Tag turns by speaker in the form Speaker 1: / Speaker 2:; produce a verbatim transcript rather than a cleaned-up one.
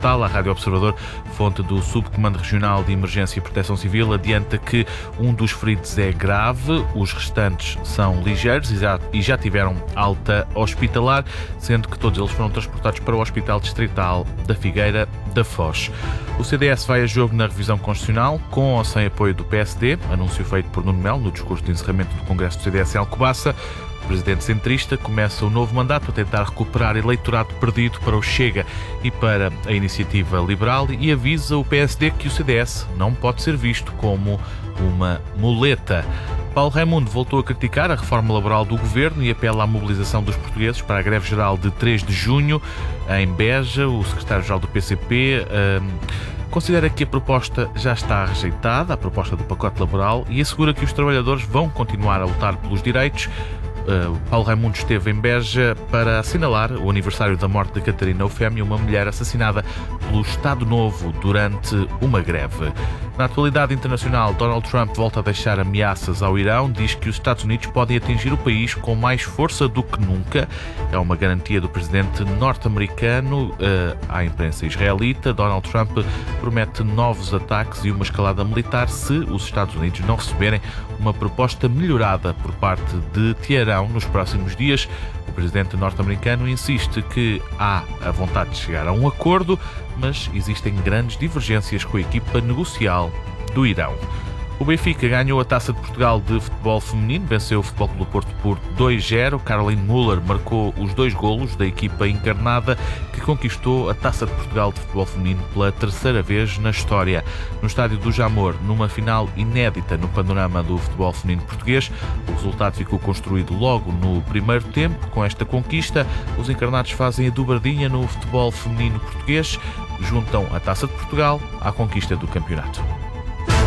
Speaker 1: Natal. A Rádio Observador, fonte do Subcomando Regional de Emergência e Proteção Civil, adianta que um dos feridos é grave, os restantes são ligeiros e já, e já tiveram alta hospitalar, sendo que todos eles foram transportados para o Hospital Distrital da Figueira da Foz. O C D S vai a jogo na revisão constitucional, com ou sem apoio do P S D, anúncio feito por Nuno Melo no discurso de encerramento do Congresso do C D S em Alcobaça. O presidente centrista começa o novo mandato a tentar recuperar eleitorado perdido para o Chega e para a Iniciativa Liberal e avisa o P S D que o C D S não pode ser visto como uma muleta. Paulo Raimundo voltou a criticar a reforma laboral do governo e apela à mobilização dos portugueses para a greve geral de três de junho em Beja. O secretário-geral do P C P hum, considera que a proposta já está rejeitada, a proposta do pacote laboral, e assegura que os trabalhadores vão continuar a lutar pelos direitos. Uh, Paulo Raimundo esteve em Beja para assinalar o aniversário da morte de Catarina Eufémia, uma mulher assassinada pelo Estado Novo durante uma greve. Na atualidade internacional, Donald Trump volta a deixar ameaças ao Irão, diz que os Estados Unidos podem atingir o país com mais força do que nunca. É uma garantia do presidente norte-americano uh, à imprensa israelita. Donald Trump promete novos ataques e uma escalada militar se os Estados Unidos não receberem uma proposta melhorada por parte de Teherão nos próximos dias. O presidente norte-americano insiste que há a vontade de chegar a um acordo, mas existem grandes divergências com a equipa negocial do Irão. O Benfica ganhou a Taça de Portugal de futebol feminino, venceu o Futebol Clube do Porto por dois a zero. Caroline Müller marcou os dois golos da equipa encarnada, que conquistou a Taça de Portugal de futebol feminino pela terceira vez na história. No estádio do Jamor, numa final inédita no panorama do futebol feminino português, o resultado ficou construído logo no primeiro tempo. Com esta conquista, os encarnados fazem a dobradinha no futebol feminino português, juntam a Taça de Portugal à conquista do campeonato.